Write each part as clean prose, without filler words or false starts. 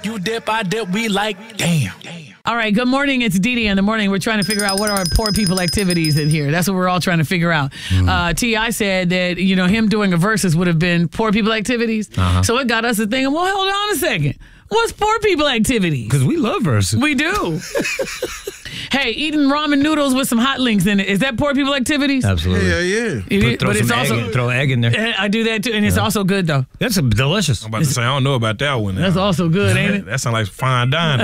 You dip, I dip, we like, damn. All right, good morning. It's Dee Dee in the morning. We're trying to figure out what are poor people activities in here. That's what we're all trying to figure out. T.I. said that, him doing a versus would have been poor people activities. So it got us to thinking, well, hold on a second. What's poor people activities? Because we love verses. We do. Hey, eating ramen noodles with some hot links in it. Is that poor people activities? Absolutely. Yeah. Throw egg in there. I do that too, and it's also good though. That's delicious. I'm about to say, I don't know about that one. That's also good, ain't it? That sounds like fine dining.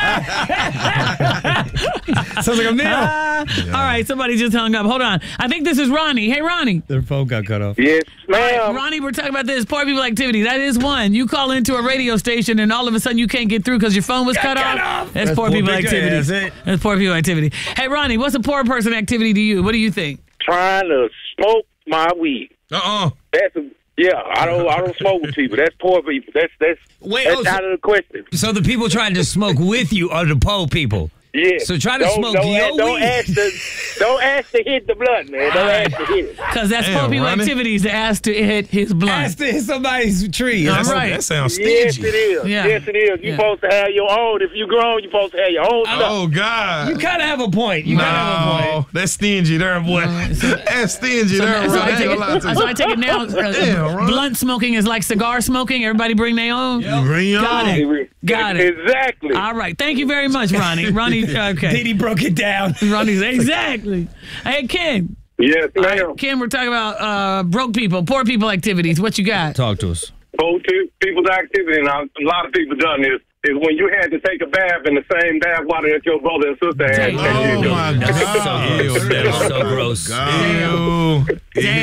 Sounds like a meal. All right, somebody just hung up. Hold on. I think this is Ronnie. Hey, Ronnie. Their phone got cut off. Yes, All right, ma'am. Ronnie, we're talking about this poor people activity. That is one. You call into a radio station and all of a sudden you can't get through because your phone was cut off. That's poor people activity. That's poor people activity. Hey, Ronnie, what's a poor person activity to you? What do you think? Trying to smoke my weed. Uh-uh. I don't smoke with people. That's poor people. That's out of the question. So the people trying to smoke with you are the poor people. Yeah. So try to smoke your weed. Don't ask to hit the blunt, man. Don't ask to hit it. Because that's poor people Ronnie. activities to ask to hit his blunt. Ask to hit somebody's tree. That's right. That sounds stingy. Yes, it is. Yeah. Yes, it is. You're supposed to have your own. If you're grown, you're supposed to have your own stuff. Oh, God. You kind of have a point. You kind of have a point. That's stingy there, boy. That's stingy there, So Ronnie. I take it now. Blunt smoking is like cigar smoking. Everybody bring their own. Bring your Got own. it. Got it. Exactly. All right. Thank you very much, Ronnie. Ronnie, okay. Didi broke it down. Ronnie's exactly. Hey, Ken. Yes, All ma'am. right, Ken, we're talking about broke people, poor people activities. What you got? Talk to us. Both people's activity, and a lot of people done this, is when you had to take a bath in the same bath water that your brother and sister had. Oh, my God. That's so gross. Ew.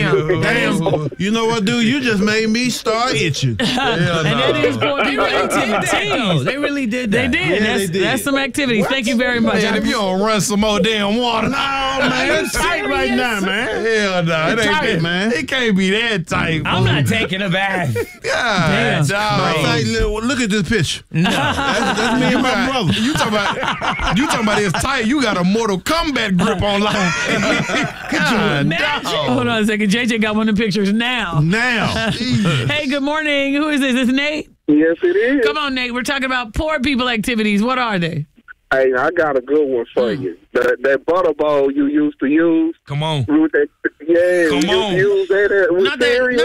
Damn. You know what, dude? You just made me start itching. And that is poor people activities. They really did that. They did. Yeah, they did. That's some activities. Thank you very much. Man, if you don't run some more damn water. No, man. It's tight right now, man. Hell no. It ain't tight, that, man. It can't be that tight. I'm not taking a bath. God, dog. Hey, look at this picture. That's me and my brother. You talking about it's tight. You got a Mortal Kombat grip on life. God, Hold on a second. JJ got one of the pictures now. Now. Hey, good morning. Who is this? Is this Nate? Yes, it is. Come on, Nate. We're talking about poor people activities. What are they? Hey, I got a good one for you. That butter bowl you used to use. Come on. With that, yeah, Come you on. used to use that with Not cereal.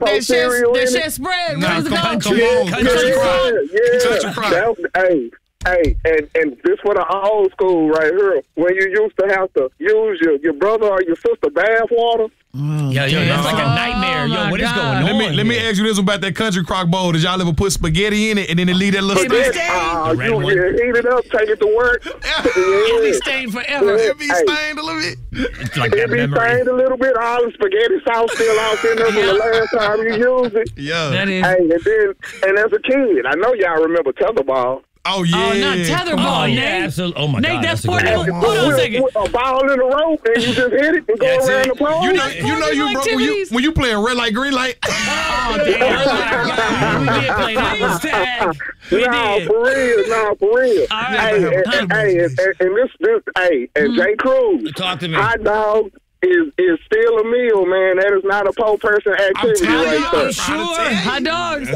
that chef spread. Nah, What is it come called? on. Country Crock. Yeah. Country Crock. Hey, and this for the old school right here. When you used to have to use your brother or your sister bath water. Yo, that's like a nightmare. Yo, what is going on? Let me ask you this about that Country Crock bowl. Did y'all ever put spaghetti in it and then it leave that little It stain? be You heat it up, take it to work. It'll be stained forever. It be stained a little bit. It's like It that be memory. stained a little bit. All the spaghetti sauce still out in there from the last time you used it. Yeah. That is. Hey, and as a kid, I know y'all remember tetherball. Oh, yeah. Oh, not tetherball, Oh, Nate. yeah, absolutely. Oh, my Nate, God. that's a poor good people. one. Hold on a second. With a ball in a rope, and you just hit it and go That's around it. the pole. You know That's you poor broke activities. when you play a red light, green light. Oh, damn. We did play that. Tag. We Nah, did. for real. All right. And J. Cruz. Talk to me. Hot dog is still a meal, man. That is not a poor person activity telling right you, there. I'm Sure. Hot dogs.